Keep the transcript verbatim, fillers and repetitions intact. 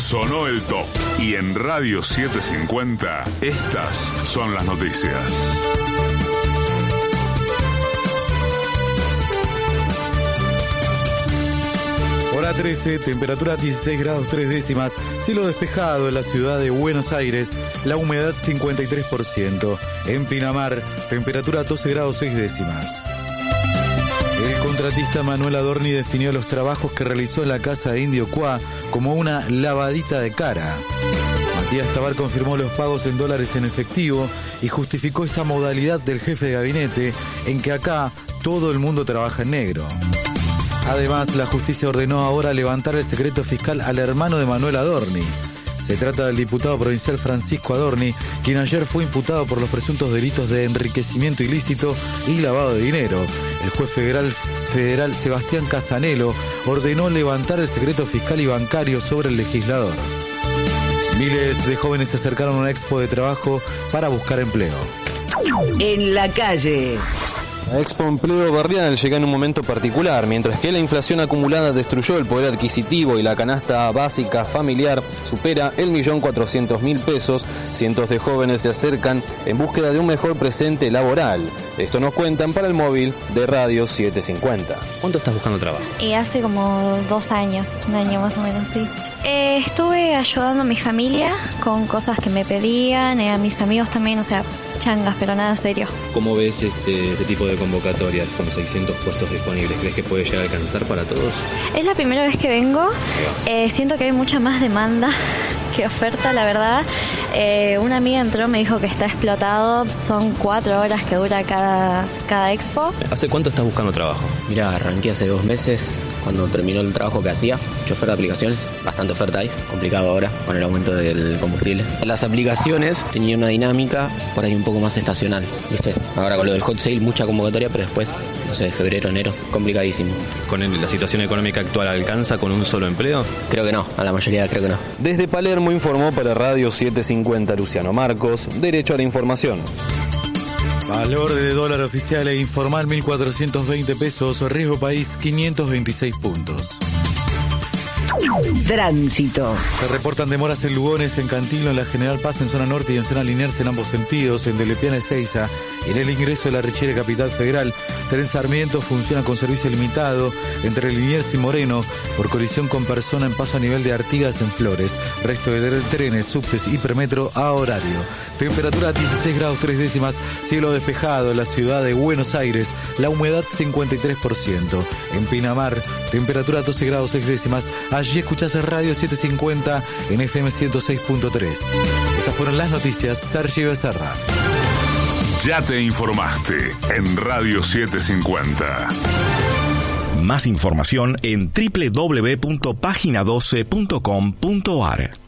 Sonó el top. Y en Radio setecientos cincuenta, estas son las noticias. Hora trece, temperatura dieciséis grados tres décimas, cielo despejado en la ciudad de Buenos Aires, la humedad cincuenta y tres por ciento. En Pinamar, temperatura doce grados seis décimas. El contratista Manuel Adorni definió los trabajos que realizó en la casa de Indio Cuá como una lavadita de cara. Matías Tabar confirmó los pagos en dólares en efectivo y justificó esta modalidad del jefe de gabinete en que acá todo el mundo trabaja en negro. Además, la justicia ordenó ahora levantar el secreto fiscal al hermano de Manuel Adorni. Se trata del diputado provincial Francisco Adorni, quien ayer fue imputado por los presuntos delitos de enriquecimiento ilícito y lavado de dinero. El juez federal, federal Sebastián Casanelo ordenó levantar el secreto fiscal y bancario sobre el legislador. Miles de jóvenes se acercaron a una expo de trabajo para buscar empleo. En la calle. La Expo Empleo Barrial llega en un momento particular, mientras que la inflación acumulada destruyó el poder adquisitivo y la canasta básica familiar supera el millón cuatrocientos mil pesos. Cientos de jóvenes se acercan en búsqueda de un mejor presente laboral. Esto nos cuentan para el móvil de Radio setecientos cincuenta. ¿Cuánto estás buscando trabajo? Y hace como dos años, un año más o menos, sí. Eh, estuve ayudando a mi familia con cosas que me pedían, eh, a mis amigos también, o sea, changas, pero nada serio. ¿Cómo ves este, este tipo de convocatorias con seiscientos puestos disponibles? ¿Crees que puede llegar a alcanzar para todos? Es la primera vez que vengo, eh, siento que hay mucha más demanda que oferta, la verdad. Eh, una amiga entró, me dijo que está explotado, son cuatro horas que dura cada, cada expo. ¿Hace cuánto estás buscando trabajo? Mira, arranqué hace dos meses, cuando terminó el trabajo que hacía, chofer de aplicaciones, bastante oferta ahí, complicado ahora con el aumento del combustible. Las aplicaciones tenían una dinámica por ahí un poco más estacional, ¿viste? Ahora con lo del hot sale, mucha convocatoria, pero después, no sé, febrero, enero, complicadísimo. ¿Con el, la situación económica actual alcanza con un solo empleo? Creo que no, a la mayoría creo que no. Desde Palermo informó para Radio setecientos cincuenta Luciano Marcos, Derecho a la Información. Valor de dólar oficial e informal mil cuatrocientos veinte pesos, riesgo país quinientos veintiséis puntos. Tránsito. Se reportan demoras en Lugones, en Cantilo, en la General Paz, en zona norte y en zona Liniers en ambos sentidos, en Delepiana y Ezeiza, y en el ingreso de la Richera Capital Federal. Tren Sarmiento funciona con servicio limitado entre Liniers y Moreno por colisión con persona en paso a nivel de Artigas en Flores. Resto de trenes, subtes y premetro a horario. Temperatura dieciséis grados tres décimas, cielo despejado en la ciudad de Buenos Aires, la humedad cincuenta y tres por ciento. En Pinamar, temperatura doce grados seis décimas. Allí escuchás Radio setecientos cincuenta en F M ciento seis punto tres. Estas fueron las noticias. Sergio Becerra. Ya te informaste en Radio setecientos cincuenta. Más información en doble u doble u doble u punto página doce punto com punto a r.